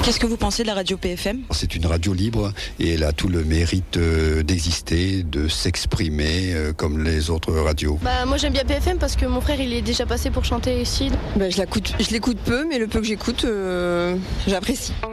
Qu'est-ce que vous pensez de la radio PFM ? C'est une radio libre et elle a tout le mérite d'exister, de s'exprimer comme les autres radios. Moi j'aime bien PFM parce que mon frère il est déjà passé pour chanter ici. Je l'écoute peu, mais le peu que j'écoute, j'apprécie.